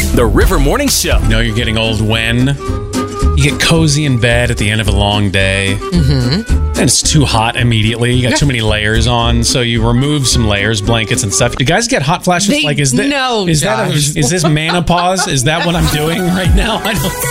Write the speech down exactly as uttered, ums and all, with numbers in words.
The River Morning Show. You know you're getting old when you get cozy in bed at the end of a long day. Mm-hmm. And it's too hot immediately. You got too many layers on, so you remove some layers, blankets and stuff. Do guys get hot flashes? They, like, is that, no, is, that a, is this menopause? Is that what I'm doing right now? I don't